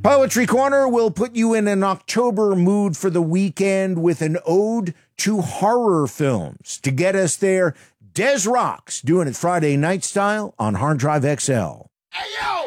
Poetry Corner will put you in an October mood for the weekend with an ode to horror films. To get us there, Des Rock's doing it Friday night style on Hard Drive XL. Hey, yo!